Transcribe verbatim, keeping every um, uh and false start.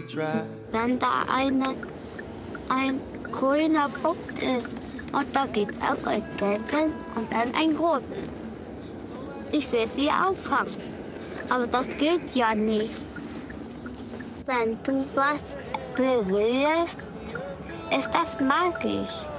wenn da eine, ein grüner Punkt ist und da gibt es auch einen gelben und dann einen roten. Ich will sie auffangen, aber das geht ja nicht. Wenn du was berührst, ist das magisch.